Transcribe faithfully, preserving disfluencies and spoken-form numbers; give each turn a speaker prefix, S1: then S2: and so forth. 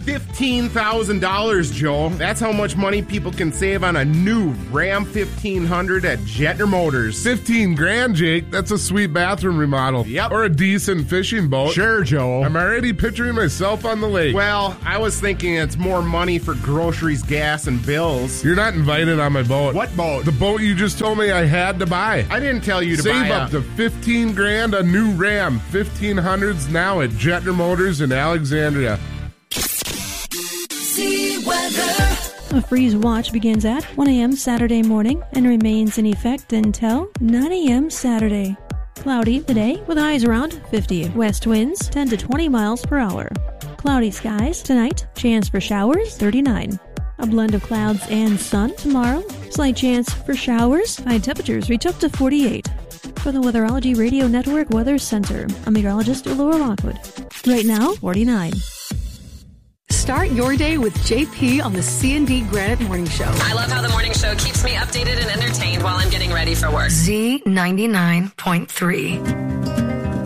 S1: fifteen thousand dollars, Joe. That's how much money people can save on a new Ram fifteen hundred at Jetner Motors.
S2: fifteen grand, Jake. That's a sweet bathroom remodel.
S1: Yep.
S2: Or a decent fishing boat.
S1: Sure, Joe.
S2: I'm already picturing myself on the lake.
S1: Well, I was thinking it's more money for groceries, gas, and bills.
S2: You're not invited on my boat.
S1: What boat?
S2: The boat you just told me I had to buy.
S1: I didn't tell you to
S2: Save
S1: buy
S2: up
S1: a-
S2: to fifteen grand a new Ram fifteen hundreds now at Jetner Motors in Alexandria.
S3: See weather.
S4: A freeze watch begins at one a.m. Saturday morning and remains in effect until nine a.m. Saturday. Cloudy today with highs around fifty. West winds ten to twenty miles per hour. Cloudy skies tonight. Chance for showers thirty-nine. A blend of clouds and sun tomorrow. Slight chance for showers. High temperatures reach up to forty-eight. For the Weatherology Radio Network Weather Center, I'm meteorologist Laura Lockwood. Right now, forty-nine.
S5: Start your day with J P on the C and D Granite Morning Show.
S6: I love how the morning show keeps me updated and entertained while I'm getting ready for work.
S5: Z ninety-nine point three.